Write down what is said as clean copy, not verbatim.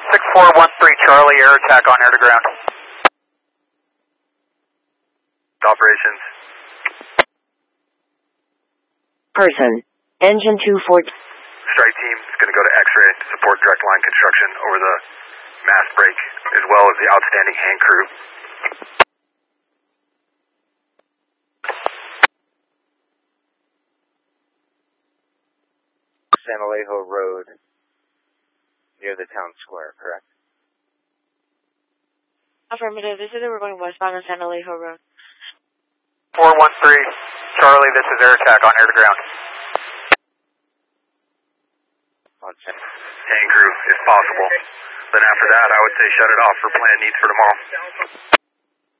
6413 Charlie, air attack on air to ground. Operations. Person. Engine 24. Strike team is going to go to X-ray to support direct line construction over the mast break, as well as the outstanding hand crew. San Alejo Road, near the town square, correct? Affirmative. This is we're going westbound on San Alejo Road. 413 Charlie, this is air attack on air to ground. On San. Hand crew, if possible. Then after that, I would say shut it off for planned needs for tomorrow.